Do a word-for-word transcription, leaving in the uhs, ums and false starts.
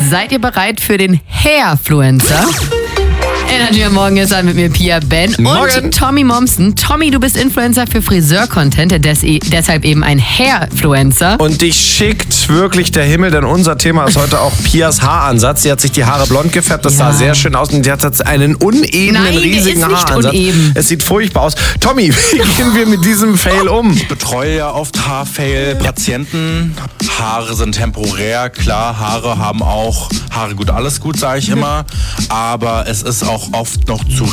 Seid ihr bereit für den Hairfluencer? Energy am Morgen ist an mit mir Pia Ben Morgen. und Tommy Momsen. Tommy, du bist Influencer für Friseur-Content, des, deshalb eben ein Hairfluencer. Und dich schickt wirklich der Himmel, denn unser Thema ist heute auch Pias Haaransatz. Sie hat sich die Haare blond gefärbt, das Ja. sah sehr schön aus und sie hat jetzt einen unebenen, Nein, der riesigen ist nicht Haaransatz. uneben. Es sieht furchtbar aus. Tommy, wie gehen wir mit diesem Fail um? Ich betreue ja oft Haarfail-Patienten. Haare sind temporär, klar, Haare haben auch, Haare gut, alles gut, sage ich immer. Aber es ist auch oft noch zu